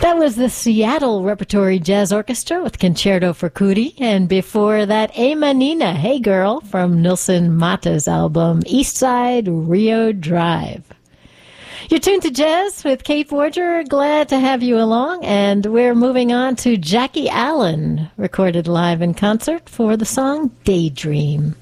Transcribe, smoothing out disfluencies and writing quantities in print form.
That was the Seattle Repertory Jazz Orchestra with Concerto for Cootie, and before that, Ema Nina, Hey Girl, from Nilsson Mata's album East Side Rio Drive. You're tuned to Jazz with Kate Forger. Glad to have you along, and we're moving on to Jackie Allen, recorded live in concert for the song Daydream.